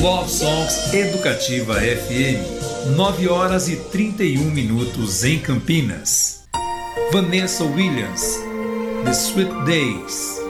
Love Songs Educativa FM, 9 horas e 31 minutos em Campinas. Vanessa Williams, The Sweet Days.